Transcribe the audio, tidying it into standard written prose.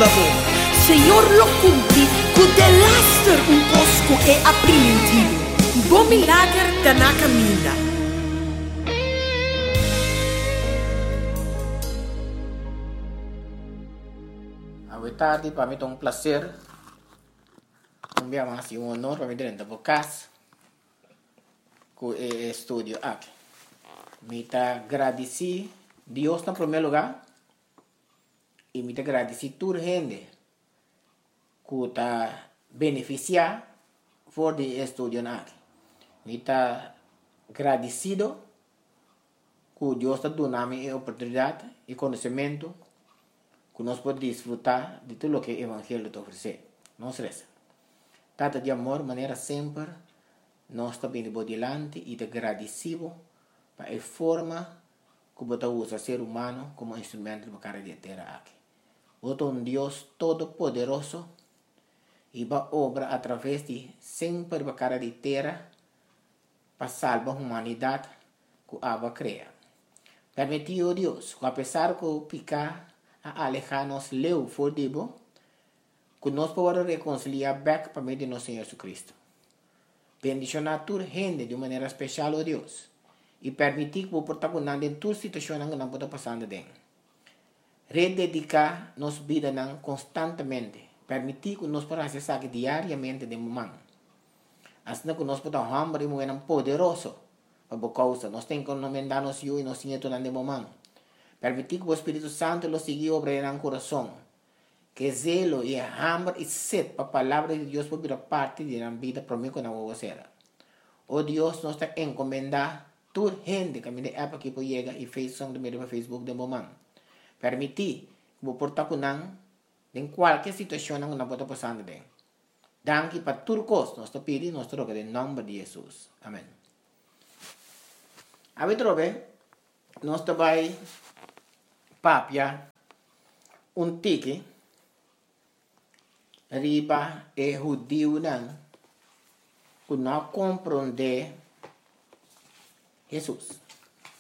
bom. Senhor lo cumpri, cu de laster un posco e aprimentivo. Bom milagre da na caminha. Boa tarde, para mim é um prazer. Um dia mais e um honor para mim dentro da casa com o estúdio aqui. Me tá agradeci Deus no primeiro lugar e me tá agradeci toda gente que tá beneficiar por de estúdio aqui. Me tá agradecido que Deus está dando a mim a oportunidade e conhecimento que nós podemos desfrutar de tudo o que o Evangelho te oferece. Nós reza. Tata de amor, maneira sempre, nós também vamos adiante e te agradecido para a forma que você usa o ser humano como instrumento para cara de terra aqui. Você é um Deus todo-poderoso e vai obra através de sempre para cara de terra para salvar a humanidade que a cria. Permitiu Deus, que apesar que o picar a alejar-nos leu for dibo, que nós podemos reconciliar back para meio de nosso Senhor Jesus Cristo. Bendicionar toda gente de maneira especial, oh Deus, e permitir que o protagonista em toda situação que não pode passar dentro. Rededicar nossa vida constantemente, permitir que nós podamos acessar diariamente de momento. Assim que nós podemos hambre e poderoso para a causa, nós temos que encomendar-nos e nós temos de momento. Permitir que o Espírito Santo lo siga obrando en el corazón. Que zelo y hambre y sed para la palabra de Dios por parte de la vida por mí con la vocera. Oh Dios, nos está encomendando toda gente que me de app aquí por llega y Facebook de Facebook de momento. Permitir que vos portar con en cualquier situación que no pueda pasar de. Danke para todo cosa, nos está pidiendo, nos roga en nombre de Jesús. Amén. A ver, nos está papia un tiki riba e judío que não compreende Jesus.